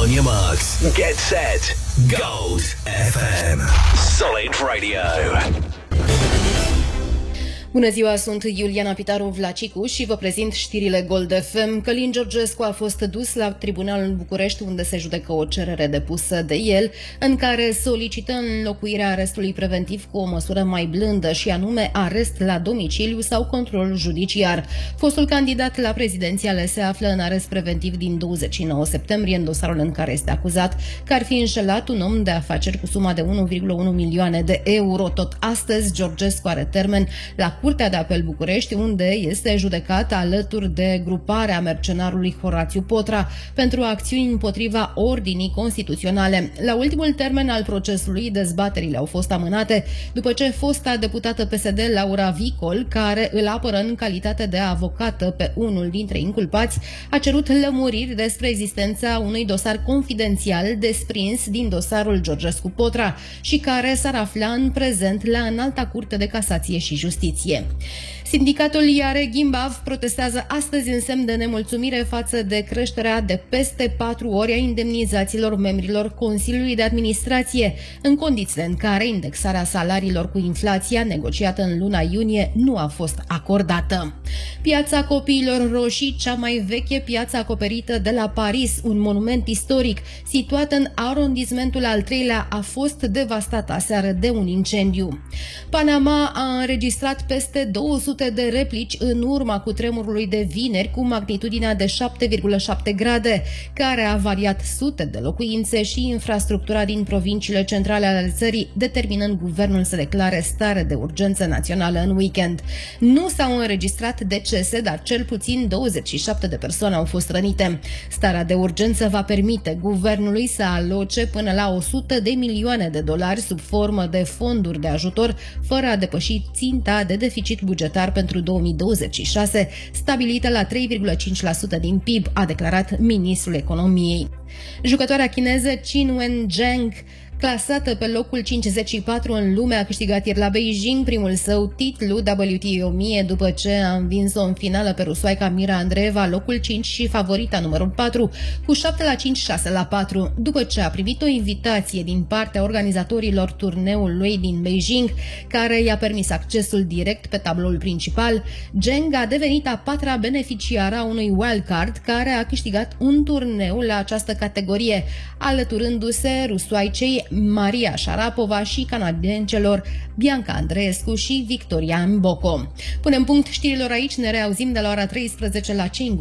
your marks. Get set. Gold FM. Solid Radio. Bună ziua, sunt Iuliana Pitaru Vlacicu și vă prezint știrile Gold FM. Călin Georgescu a fost dus la tribunalul București, unde se judecă o cerere depusă de el, în care solicită înlocuirea arestului preventiv cu o măsură mai blândă, și anume arest la domiciliu sau control judiciar. Fostul candidat la prezidențiale se află în arest preventiv din 29 septembrie, în dosarul în care este acuzat că ar fi înșelat un om de afaceri cu suma de 1,1 milioane de euro. Tot astăzi, Georgescu are termen la Curtea de Apel București, unde este judecat alături de gruparea mercenarului Horațiu Potra pentru acțiuni împotriva ordinii constituționale. La ultimul termen al procesului, dezbaterile au fost amânate după ce fosta deputată PSD Laura Vicol, care îl apără în calitate de avocată pe unul dintre inculpați, a cerut lămuriri despre existența unui dosar confidențial desprins din dosarul Georgescu Potra și care s-ar afla în prezent la Înalta Curte de Casație și Justiție. Sindicatul Iare Gimbav protestează astăzi în semn de nemulțumire față de creșterea de peste 4 ori a indemnizațiilor membrilor Consiliului de Administrație, în condițiile în care indexarea salariilor cu inflația negociată în luna iunie nu a fost acordată. Piața Copiilor Roșii, cea mai veche piață acoperită de la Paris, un monument istoric situat în arondismentul al 3-lea, a fost devastată aseară de un incendiu. Panama a înregistrat peste 200 de replici în urma cutremurului de vineri cu magnitudinea de 7,7 grade, care a variat sute de locuințe și infrastructura din provinciile centrale ale țării, determinând guvernul să declare stare de urgență națională în weekend. Nu s-au înregistrat decese, dar cel puțin 27 de persoane au fost rănite. Starea de urgență va permite guvernului să aloce până la 100 de milioane de dolari sub formă de fonduri de ajutor, fără a depăși ținta de deficit bugetar pentru 2026, stabilită la 3,5% din PIB, a declarat ministrul economiei. Jucătoarea chineză Qin Wenzheng, clasată pe locul 54 în lume, a câștigat ieri la Beijing primul său titlu WTA 1000 după ce a învins-o în finală pe rusoaica Mira Andreeva, locul 5 și favorita numărul 4, cu 7-5, 6-4, după ce a primit o invitație din partea organizatorilor turneului din Beijing, care i-a permis accesul direct pe tabloul principal. Zheng a devenit a 4-a beneficiară a unui wildcard care a câștigat un turneu la această categorie, alăturându-se rusoaicei Maria Sharapova și canadiencelor Bianca Andreescu și Victoria Mboko. Punem punct știrilor aici, ne reauzim de la ora 13 la 5.